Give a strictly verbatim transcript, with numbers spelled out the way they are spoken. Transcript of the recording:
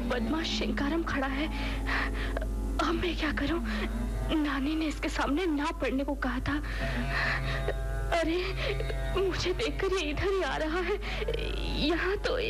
बदमाश शिंकारम खड़ा है। अब मैं क्या करूं? नानी ने इसके सामने ना पढ़ने को कहा था। अरे मुझे देखकर ये इधर ही आ रहा है। यहाँ तो